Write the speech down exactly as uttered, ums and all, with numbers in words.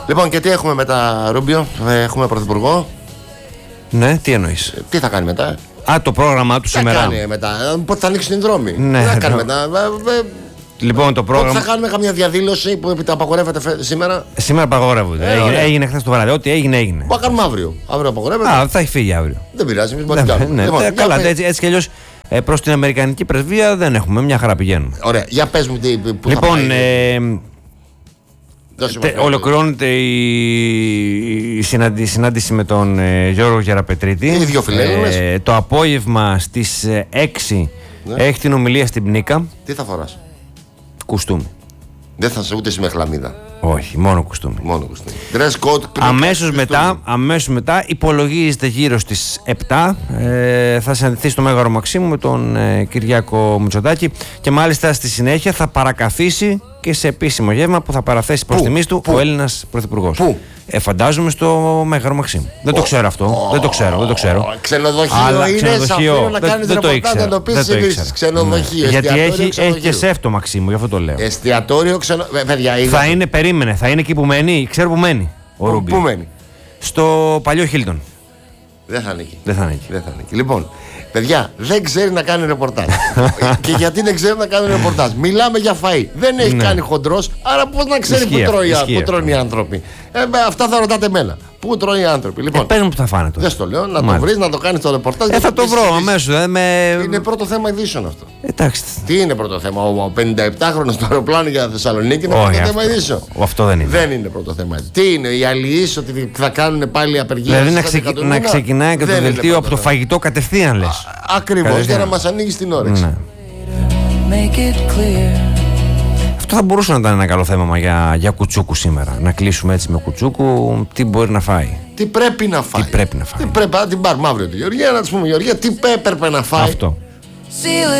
Λοιπόν, και τι έχουμε μετά, Ρούμπιο? Έχουμε πρωθυπουργό. Ναι, τι εννοείς? Τι θα κάνει μετά? Α, το πρόγραμμά του σήμερα. Τι θα κάνει μετά? Πότε θα ανοίξουν οι δρόμοι? Ναι, τι θα κάνει ναι. μετά? Λοιπόν, το πρόγραμμα. Πότε θα κάνουμε καμία διαδήλωση που απαγορεύεται σήμερα? Σήμερα απαγορεύονται. Ε, έγινε έγινε χθες το βράδυ. Ό,τι έγινε, έγινε. Που θα κάνουμε αύριο. Αύριο απαγορεύεται. Α, θα έχει φύγει αύριο. Δεν πειράζει, εμείς μπορούμε να Ναι, κάνουμε. ναι, Λοιπόν, ε, καλά, πες... έτσι, έτσι κι αλλιώς ε, προς την Αμερικανική πρεσβεία δεν έχουμε. Μια χαρά πηγαίνουμε. Ωραία, για πες μου τι, που Λοιπόν, θα πάει. ε, τε, ολοκληρώνεται η, η, συναντή, η συνάντηση με τον ε, Γιώργο Γεραπετρίτη. Οι δύο φιλέλληνες. Ε, το απόγευμα στις ε, έξι ναι. έχει την ομιλία στην Πνίκα. Τι θα φοράς? Κουστούμι. Δεν θα σε ούτε εσύ με χλαμίδα. Όχι, μόνο κουστούμι. Μόνο κουστούμι. Dress code. Αμέσως μετά, αμέσως μετά υπολογίζεται γύρω στις επτά ε, θα συναντηθεί στο Μέγαρο Μαξίμου με τον ε, Κυριάκο Μητσοτάκη και μάλιστα στη συνέχεια θα παρακαθίσει και σε επίσημο γεύμα που θα παραθέσει προς τιμής του Πού? ο Έλληνας Πρωθυπουργός. Πού? Ε, φαντάζομαι στο Μέγαρο Μαξίμου. Δεν Oh. το ξέρω αυτό. Oh. Δεν το ξέρω. Δεν το ξέρω. Oh. Ξενοδοχείο Αλλά είναι ξενοδοχείο, σαφήνω να δεν- κάνεις δεν το ρεπορτάζ, ήξερα. να το πεις Δεν το εμείς. ήξερα. Ξενοδοχείο, Ναι. Γιατί εστιατόριο, έχει, έχει και ξενοδοχείο. σεφ το Μαξίμου, γι' αυτό το λέω. Εστιατόριο ξενο... Ε, παιδιά, είναι... Θα είναι, περίμενε, θα είναι εκεί που μένει. Ξέρω που μένει ο Πού- Ρούμπι. Πού μένει? Στο παλιό Χίλτον. Δεν θα ανήκει. Δεν θα είναι εκεί. Δεν θα ανήκει. Λοιπόν, παιδιά, δεν ξέρει να κάνει ρεπορτάζ. Και γιατί δεν ξέρει να κάνει ρεπορτάζ? Μιλάμε για φαΐ. Δεν έχει Ναι. κάνει χοντρός, άρα πώς να ξέρει Ισχύει πού, τρώει, αυτό, πού τρώνε οι άνθρωποι? Ε, με αυτά θα ρωτάτε εμένα. Πού τρώνε οι άνθρωποι? Λοιπόν, Ε, πες μου που θα φάνε τώρα. δεν στο λέω, να το Μάλιστα. βρει, να το κάνει το ρεπορτάζ. Ε, και θα να το πεις βρω ειδήσεις. αμέσως. Ε, με... Είναι πρώτο θέμα ειδήσεων αυτό. Εντάξει. Τι είναι πρώτο θέμα? Ο πενηνταεπτάχρονος στο αεροπλάνο για Θεσσαλονίκη είναι Όχι, πρώτο αυτό, θέμα ειδήσεων. αυτό δεν είναι. Δεν είναι πρώτο θέμα. Τι είναι, οι αλληλείς ότι θα κάνουν πάλι απεργία? Δηλαδή να, στις ξεκι... έντεκα του να μήνα? ξεκινάει και το Δεν είναι δελτίο πρώτο από το θέμα. φαγητό κατευθείαν λες. Ακριβώς, για Κατευθείαν. να μας ανοίγει την όρεξη. Ναι. Make it clear. Αυτό θα μπορούσε να ήταν ένα καλό θέμα μα, για, για κουτσούκου σήμερα. Να κλείσουμε έτσι με κουτσούκου τι μπορεί να φάει. Τι πρέπει να φάει. Τι πρέπει να φάει. Τι πρέπει να την πάρουμε αύριο τη Γεωργία, να της πούμε Γεωργία τι έπρεπε να φάει. Αυτό. Seal